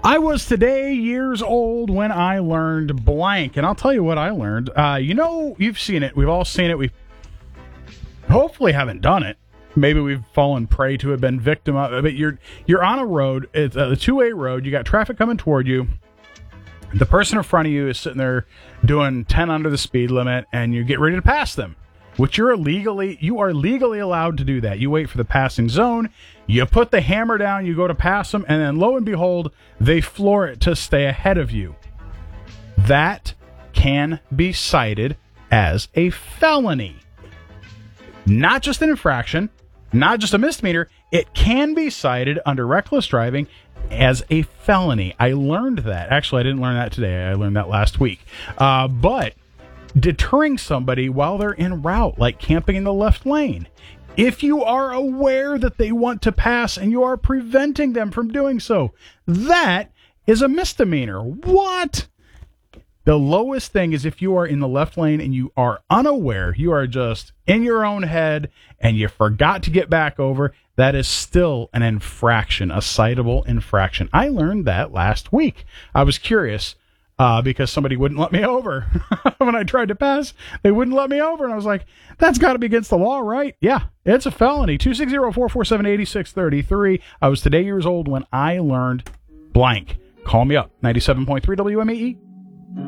I was today years old when I learned blank. And I'll tell you what I learned. You've seen it. We've all seen it. We hopefully haven't done it. Maybe we've fallen prey to it, been victim of it. But you're on a road. It's a two-way road. You got traffic coming toward you. The person in front of you is sitting there doing 10 under the speed limit, and you get ready to pass them, which you are legally allowed to do that. You wait for the passing zone, you put the hammer down, you go to pass them, and then lo and behold, they floor it to stay ahead of you. That can be cited as a felony. Not just an infraction, not just a misdemeanor, it can be cited under reckless driving as a felony. I learned that. Actually, I didn't learn that today. I learned that last week. But deterring somebody while they're en route, like camping in the left lane, if you are aware that they want to pass and you are preventing them from doing so, that is a misdemeanor. What? The lowest thing is if you are in the left lane and you are unaware, you are just in your own head and you forgot to get back over, that is still an infraction, a citable infraction. I learned that last week. I was curious because somebody wouldn't let me over. When I tried to pass, they wouldn't let me over. And I was like, that's got to be against the law, right? Yeah, it's a felony. 260-447-8633. I was today years old when I learned blank. Call me up. 97.3 WMAE.